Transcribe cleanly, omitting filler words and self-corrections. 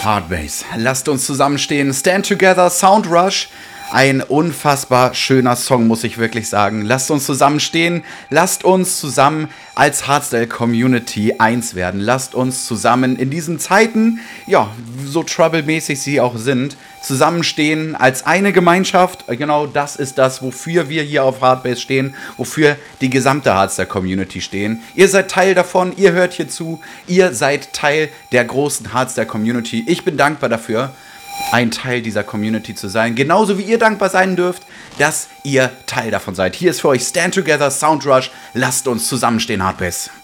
Hardbase. Lasst uns zusammenstehen. Stand Together, Sound Rush. Ein unfassbar schöner Song, muss ich wirklich sagen. Lasst uns zusammenstehen. Lasst uns zusammen als Hardstyle-Community eins werden. Lasst uns zusammen in diesen Zeiten, ja, so troublemäßig sie auch sind, zusammenstehen als eine Gemeinschaft. Genau das ist das, wofür wir hier auf Hardbase stehen, wofür die gesamte Hardstyle-Community stehen. Ihr seid Teil davon, ihr hört hier zu, ihr seid Teil der großen Hardstyle-Community. Ich bin dankbar dafür, ein Teil dieser Community zu sein. Genauso wie ihr dankbar sein dürft, dass ihr Teil davon seid. Hier ist für euch Stand Together, Sound Rush. Lasst uns zusammenstehen, Hardbase.